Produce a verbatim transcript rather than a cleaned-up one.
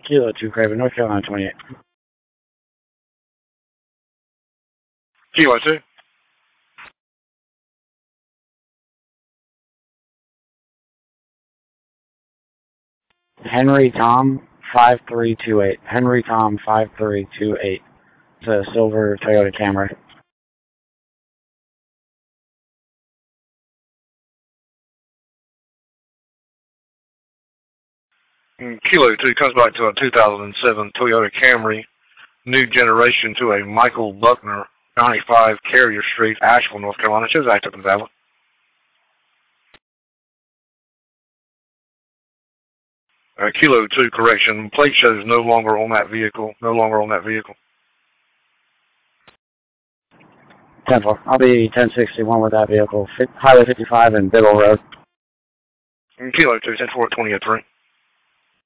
Kilo two, Craven, North Carolina twenty-eight. Kilo two. Henry Tom five three two eight. Henry Tom five three two eight. It's a silver Toyota Camry. And Kilo two comes back to a two thousand seven Toyota Camry, new generation, to a Michael Buckner, ninety-five Carrier Street, Asheville, North Carolina. It shows active and valid. Uh, Kilo two, correction. Plate shows no longer on that vehicle. No longer on that vehicle. ten four. I'll be ten sixty-one with that vehicle. Highway fifty-five and Biddle Road. And Kilo two, ten four, twenty oh three.